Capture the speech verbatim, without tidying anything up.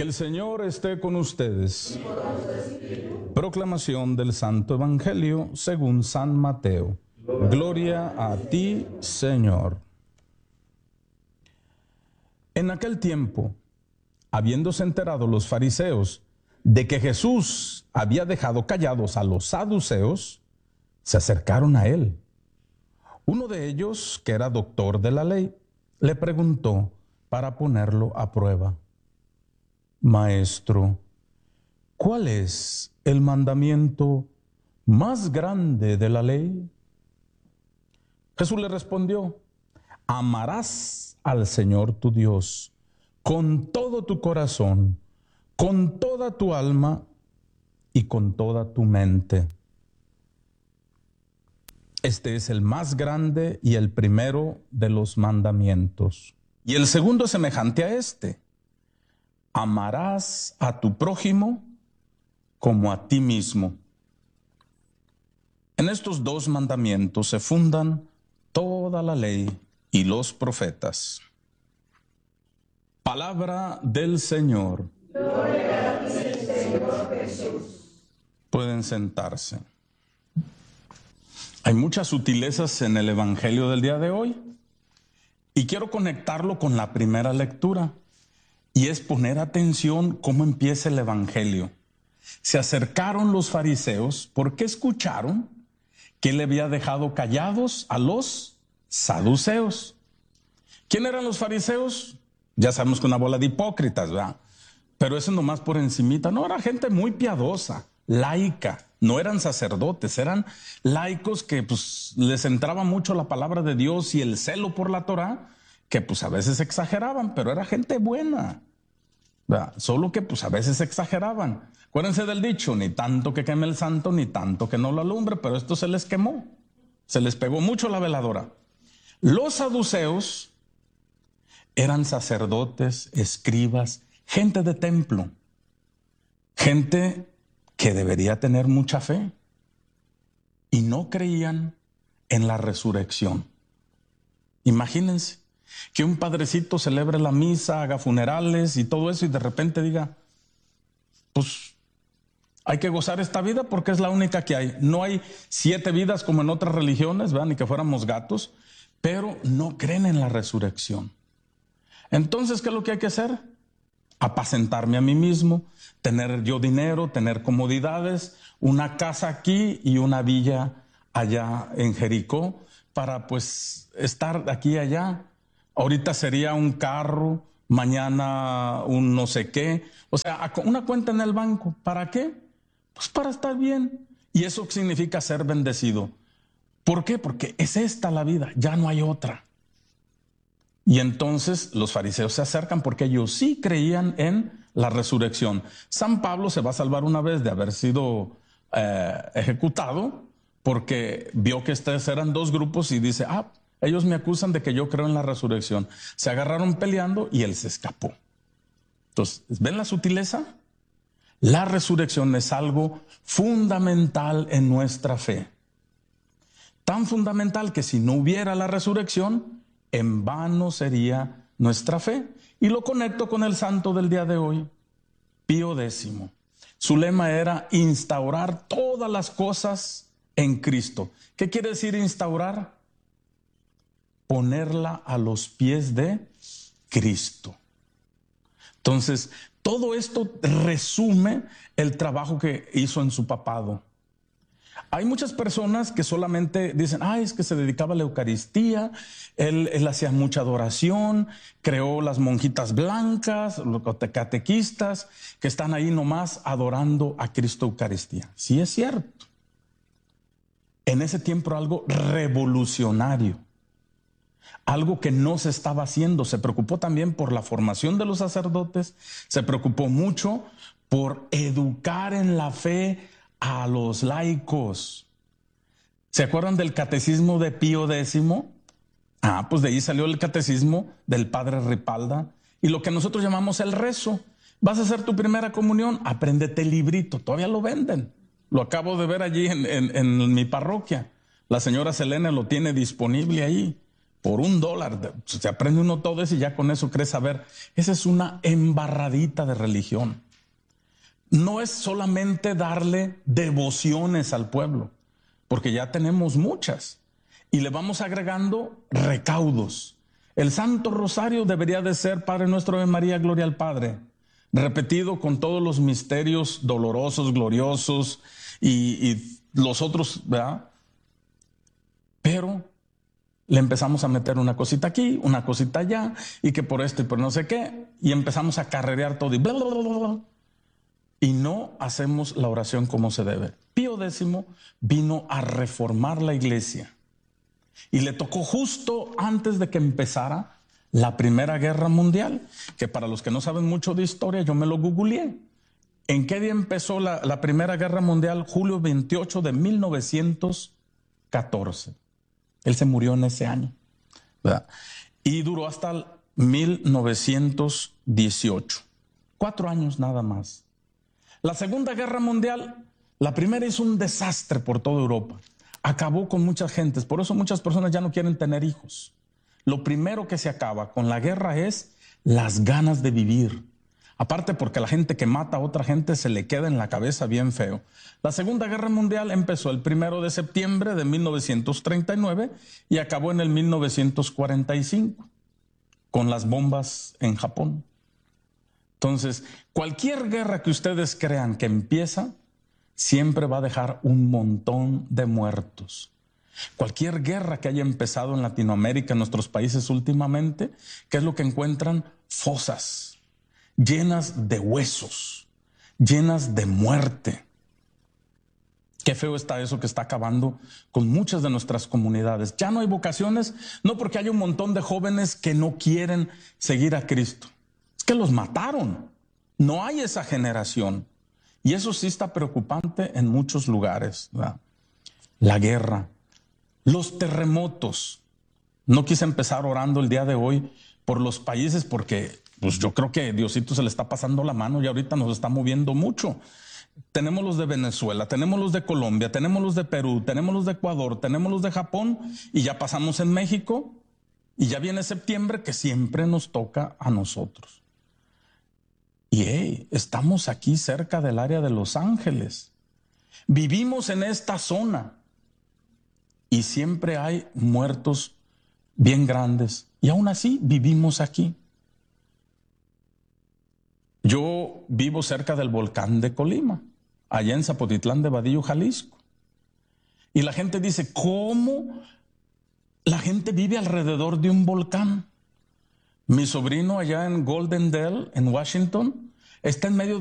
Que el Señor esté con ustedes. Proclamación del Santo Evangelio según San Mateo. Gloria a ti, Señor. En aquel tiempo, habiéndose enterado los fariseos de que Jesús había dejado callados a los saduceos, se acercaron a él. Uno de ellos, que era doctor de la ley, le preguntó para ponerlo a prueba: Maestro, ¿cuál es el mandamiento más grande de la ley? Jesús le respondió: amarás al Señor tu Dios con todo tu corazón, con toda tu alma y con toda tu mente. Este es el más grande y el primero de los mandamientos. Y el segundo es semejante a este: amarás a tu prójimo como a ti mismo. En estos dos mandamientos se fundan toda la ley y los profetas. Palabra del Señor. Gloria a ti, Señor Jesús. Pueden sentarse. Hay muchas sutilezas en el Evangelio del día de hoy y quiero conectarlo con la primera lectura, y es poner atención cómo empieza el Evangelio. Se acercaron los fariseos porque escucharon que él había dejado callados a los saduceos. ¿Quién eran los fariseos? Ya sabemos que una bola de hipócritas, ¿verdad? Pero eso nomás por encimita. No, era gente muy piadosa, laica. No eran sacerdotes, eran laicos que pues les entraba mucho la palabra de Dios y el celo por la Torá, que pues a veces exageraban, pero era gente buena, ¿verdad? Solo que pues a veces exageraban. Acuérdense del dicho: ni tanto que queme el santo, ni tanto que no lo alumbre. Pero esto se les quemó, se les pegó mucho la veladora. Los saduceos eran sacerdotes, escribas, gente de templo, gente que debería tener mucha fe, y no creían en la resurrección. Imagínense que un padrecito celebre la misa, haga funerales y todo eso, y de repente diga: pues hay que gozar esta vida porque es la única que hay. No hay siete vidas como en otras religiones, ¿verdad? Ni que fuéramos gatos, pero no creen en la resurrección. Entonces, ¿qué es lo que hay que hacer? Apacentarme a mí mismo, tener yo dinero, tener comodidades, una casa aquí y una villa allá en Jericó, para pues estar aquí y allá. Ahorita sería un carro, mañana un no sé qué. O sea, una cuenta en el banco. ¿Para qué? Pues para estar bien. Y eso significa ser bendecido. ¿Por qué? Porque es esta la vida, ya no hay otra. Y entonces los fariseos se acercan porque ellos sí creían en la resurrección. San Pablo se va a salvar una vez de haber sido eh, ejecutado, porque vio que estos eran dos grupos y dice: ah, ellos me acusan de que yo creo en la resurrección. Se agarraron peleando y él se escapó. Entonces, ¿ven la sutileza? La resurrección es algo fundamental en nuestra fe. Tan fundamental que si no hubiera la resurrección, en vano sería nuestra fe. Y lo conecto con el santo del día de hoy, Pío X. Su lema era instaurar todas las cosas en Cristo. ¿Qué quiere decir instaurar? Ponerla a los pies de Cristo. Entonces, todo esto resume el trabajo que hizo en su papado. Hay muchas personas que solamente dicen: ah, es que se dedicaba a la Eucaristía, él, él hacía mucha adoración, creó las monjitas blancas, los catequistas, que están ahí nomás adorando a Cristo Eucaristía. Sí, es cierto. En ese tiempo era algo revolucionario, algo que no se estaba haciendo. Se preocupó también por la formación de los sacerdotes, se preocupó mucho por educar en la fe a los laicos. ¿Se acuerdan del catecismo de Pío X? Ah, pues de ahí salió el catecismo del padre Ripalda y lo que nosotros llamamos el rezo. ¿Vas a hacer tu primera comunión? Apréndete el librito, todavía lo venden. Lo acabo de ver allí en, en, en mi parroquia. La señora Selene lo tiene disponible ahí. por un dólar. Se aprende uno todo eso y ya con eso crees saber. Esa es una embarradita de religión. No es solamente darle devociones al pueblo, porque ya tenemos muchas. Y le vamos agregando recaudos. El Santo Rosario debería de ser Padre Nuestro de María, Gloria al Padre, repetido con todos los misterios dolorosos, gloriosos y, y los otros, ¿verdad? Pero le empezamos a meter una cosita aquí, una cosita allá, y que por esto y por no sé qué, y empezamos a carrerear todo y bla, bla, bla, bla, bla. Y no hacemos la oración como se debe. Pío X vino a reformar la iglesia y le tocó justo antes de que empezara la Primera Guerra Mundial, que para los que no saben mucho de historia, yo me lo googleé. ¿En qué día empezó la, la Primera Guerra Mundial? julio veintiocho de mil novecientos catorce. Él se murió en ese año, ¿verdad? Y duró hasta el mil novecientos dieciocho. Cuatro años nada más. La Segunda Guerra Mundial, la primera hizo un desastre por toda Europa. Acabó con muchas gentes. Por eso muchas personas ya no quieren tener hijos. Lo primero que se acaba con la guerra es las ganas de vivir. Aparte porque la gente que mata a otra gente se le queda en la cabeza bien feo. La Segunda Guerra Mundial empezó el primero de septiembre de mil novecientos treinta y nueve y acabó en el mil novecientos cuarenta y cinco con las bombas en Japón. Entonces, cualquier guerra que ustedes crean que empieza, siempre va a dejar un montón de muertos. Cualquier guerra que haya empezado en Latinoamérica, en nuestros países últimamente, ¿qué es lo que encuentran? Fosas llenas de huesos, llenas de muerte. Qué feo está eso que está acabando con muchas de nuestras comunidades. Ya no hay vocaciones, no porque hay un montón de jóvenes que no quieren seguir a Cristo. Es que los mataron. No hay esa generación. Y eso sí está preocupante en muchos lugares, ¿verdad? La guerra, los terremotos. No quise empezar orando el día de hoy por los países porque pues yo creo que Diosito se le está pasando la mano y ahorita nos está moviendo mucho. Tenemos los de Venezuela, tenemos los de Colombia, tenemos los de Perú, tenemos los de Ecuador, tenemos los de Japón y ya pasamos en México y ya viene septiembre que siempre nos toca a nosotros. Y hey, estamos aquí cerca del área de Los Ángeles. Vivimos en esta zona y siempre hay muertos bien grandes y aún así vivimos aquí. Yo vivo cerca del volcán de Colima, allá en Zapotitlán de Vadillo, Jalisco. Y la gente dice, ¿cómo la gente vive alrededor de un volcán? Mi sobrino allá en Golden Dale, en Washington, está en medio de